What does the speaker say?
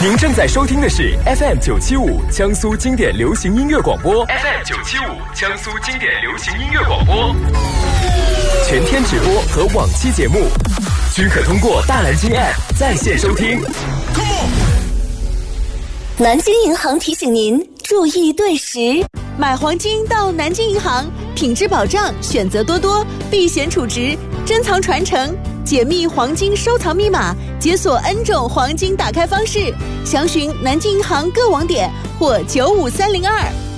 您正在收听的是 FM975 江苏经典流行音乐广播 ，FM975 江苏经典流行音乐广播，全天直播和往期节目均可通过大蓝鲸 App 在线收听。 南京银行提醒您注意对时，买黄金到南京银行，品质保障，选择多多，避险储值，珍藏传承。解密黄金收藏密码，解锁 N 种黄金打开方式，详询南京银行各网点或95302。